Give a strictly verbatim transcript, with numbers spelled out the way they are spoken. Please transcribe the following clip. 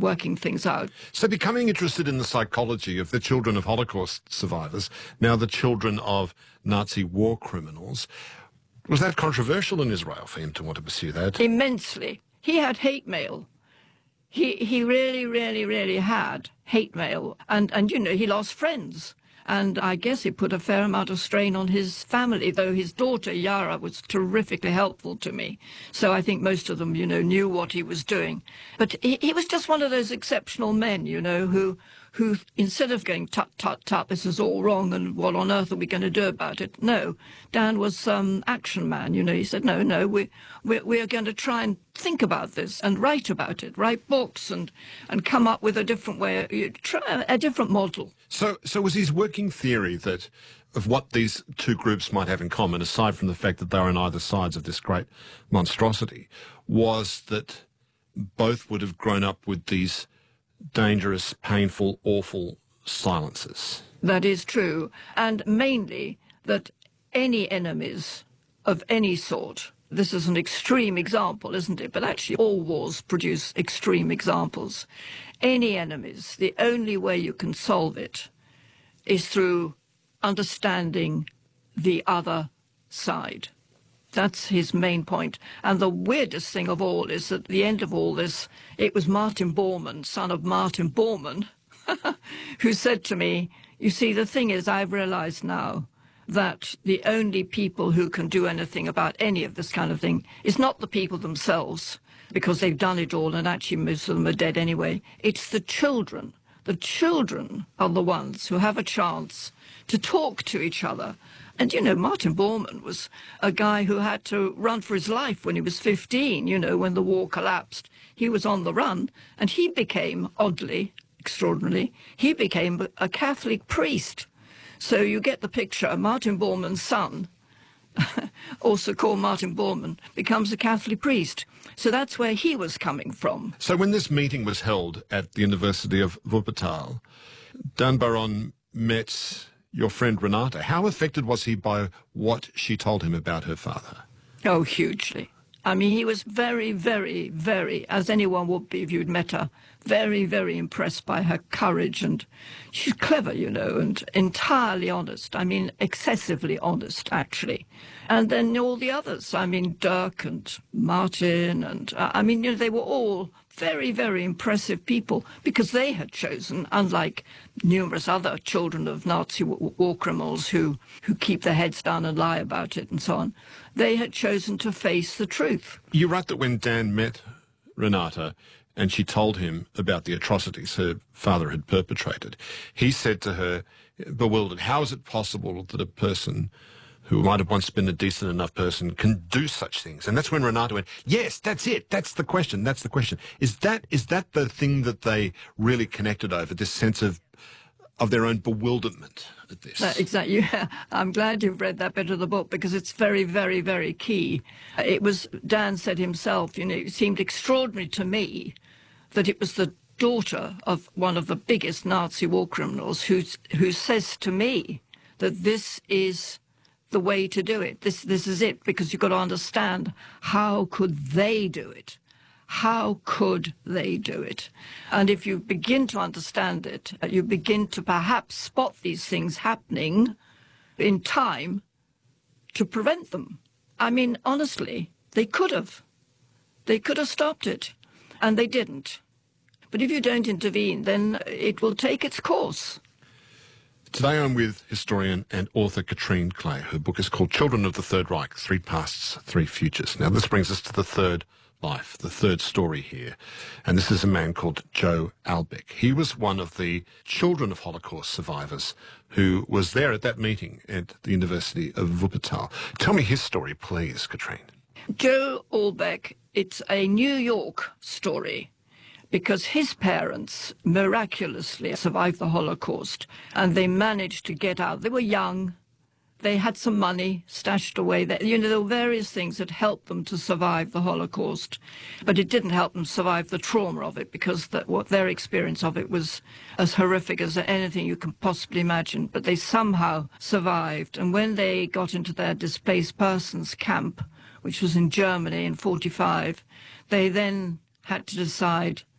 working things out. So becoming interested in the psychology of the children of Holocaust survivors, now the children of Nazi war criminals, was that controversial in Israel for him to want to pursue that? Immensely. He had hate mail. He he really, really, really had hate mail. And, and, you know, he lost friends. And I guess it put a fair amount of strain on his family, though his daughter, Yara, was terrifically helpful to me. So I think most of them, you know, knew what he was doing. But he, he was just one of those exceptional men, you know, who, who instead of going, tut, tut, tut, this is all wrong and what on earth are we going to do about it? No, Dan was um, action man, you know. He said, no, no, we, we're, we're going to try and think about this and write about it, write books and, and come up with a different way, try a different model. So, so was his working theory that of what these two groups might have in common, aside from the fact that they were on either sides of this great monstrosity, was that both would have grown up with these dangerous, painful, awful silences? That is true, and mainly that any enemies of any sort, this is an extreme example, isn't it? But actually all wars produce extreme examples. Any enemies, the only way you can solve it is through understanding the other side. That's his main point. And the weirdest thing of all is that at the end of all this, it was Martin Bormann, son of Martin Bormann, who said to me, you see, the thing is, I've realized now that the only people who can do anything about any of this kind of thing is not the people themselves, because they've done it all and actually most of them are dead anyway. It's the children. The children are the ones who have a chance to talk to each other. And, you know, Martin Bormann was a guy who had to run for his life when he was fifteen, you know, when the war collapsed. He was on the run, and he became, oddly, extraordinarily, he became a Catholic priest. So you get the picture. Martin Bormann's son, also called Martin Bormann, becomes a Catholic priest. So that's where he was coming from. So when this meeting was held at the University of Wuppertal, Dan Baron met your friend Renata. How affected was he by what she told him about her father? Oh, hugely. I mean, he was very, very, very, as anyone would be if you'd met her, very, very impressed by her courage. And she's clever, you know, and entirely honest. I mean, excessively honest, actually. And then all the others, I mean, Dirk and Martin, and uh, I mean, you know, they were all very, very impressive people because they had chosen, unlike numerous other children of Nazi war criminals who, who keep their heads down and lie about it and so on, they had chosen to face the truth. You write that when Dan met Renata and she told him about the atrocities her father had perpetrated, he said to her, bewildered, how is it possible that a person who might have once been a decent enough person can do such things? And that's when Renata went, yes, that's it. That's the question. That's the question. Is that is that the thing that they really connected over, this sense of of their own bewilderment at this? Uh, exactly. Yeah. I'm glad you've read that bit of the book because it's very, very, very key. It was, Dan said himself, you know, it seemed extraordinary to me that it was the daughter of one of the biggest Nazi war criminals who, who says to me that this is the way to do it. This, this is it, because you've got to understand how could they do it? How could they do it? And if you begin to understand it, you begin to perhaps spot these things happening in time to prevent them. I mean, honestly, they could have. They could have stopped it, and they didn't. But if you don't intervene, then it will take its course. Today I'm with historian and author Katrine Clay. Her book is called Children of the Third Reich, Three Pasts, Three Futures. Now this brings us to the third life, the third story here. And this is a man called Joe Albeck. He was one of the children of Holocaust survivors who was there at that meeting at the University of Wuppertal. Tell me his story, please, Katrine. Joe Albeck, it's a New York story, because his parents miraculously survived the Holocaust and they managed to get out. They were young. They had some money stashed away there. You know, there were various things that helped them to survive the Holocaust, but it didn't help them survive the trauma of it because that, what their experience of it was as horrific as anything you can possibly imagine. But they somehow survived. And when they got into their displaced persons camp, which was in Germany in forty-five, they then had to decide